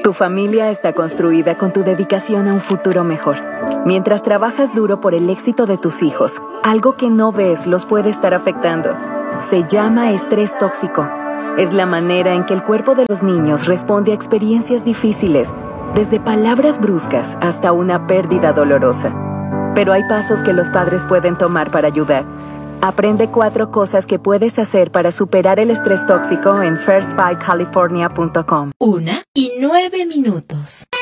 Tu familia está construida con tu dedicación a un futuro mejor. Mientras trabajas duro por el éxito de tus hijos, algo que no ves los puede estar afectando. Se llama estrés tóxico. Es la manera en que el cuerpo de los niños responde a experiencias difíciles, desde palabras bruscas hasta una pérdida dolorosa. Pero hay pasos que los padres pueden tomar para ayudar. Aprende 4 cosas que puedes hacer para superar el estrés tóxico en first5california.com. 1:09.